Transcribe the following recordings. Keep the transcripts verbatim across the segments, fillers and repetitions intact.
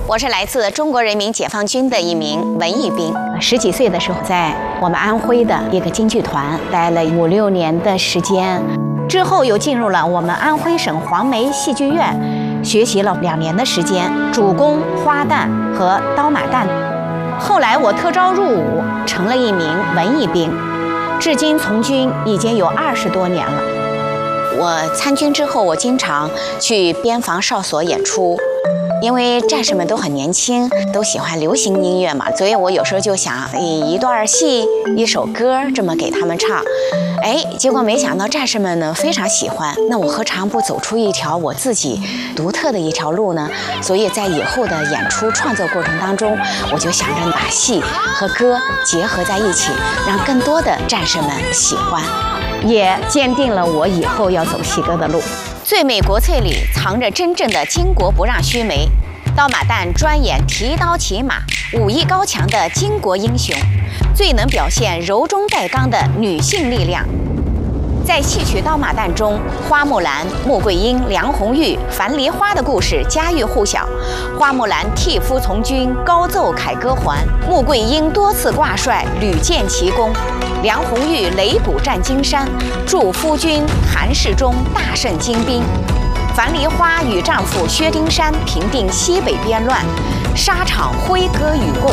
我是来自中国人民解放军的一名文艺兵。十几岁的时候，在我们安徽的一个京剧团待了五六年的时间，之后又进入了我们安徽省黄梅戏剧院，学习了两年的时间，主攻花旦和刀马旦。后来我特招入伍，成了一名文艺兵，至今从军已经有二十多年了。我参军之后，我经常去边防哨所演出。因为战士们都很年轻，都喜欢流行音乐嘛，所以我有时候就想以一段戏、一首歌这么给他们唱，哎，结果没想到战士们呢非常喜欢，那我何尝不走出一条我自己独特的一条路呢？所以在以后的演出创作过程当中，我就想着把戏和歌结合在一起，让更多的战士们喜欢，也坚定了我以后要走戏歌的路。最美国粹里藏着真正的巾帼不让须眉，刀马旦专演提刀骑马、武艺高强的巾帼英雄，最能表现柔中带刚的女性力量。在戏曲刀马旦中，花木兰、穆桂英、梁红玉、樊梨花的故事家喻户晓。花木兰替夫从军，高奏凯歌还；穆桂英多次挂帅，屡建奇功；梁红玉擂鼓战金山，助夫君韩世忠大胜金兵；樊梨花与丈夫薛丁山平定西北边乱，沙场挥歌与共。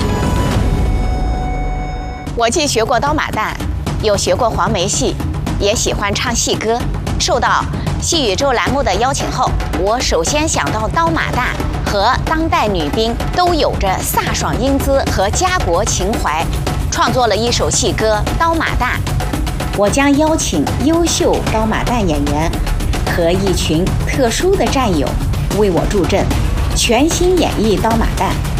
我既学过刀马旦，又学过黄梅戏，也喜欢唱戏歌。受到戏宇宙栏目的邀请后，我首先想到刀马旦和当代女兵都有着飒爽英姿和家国情怀，创作了一首戏歌《刀马旦》。我将邀请优秀刀马旦演员和一群特殊的战友为我助阵，全新演绎刀马旦。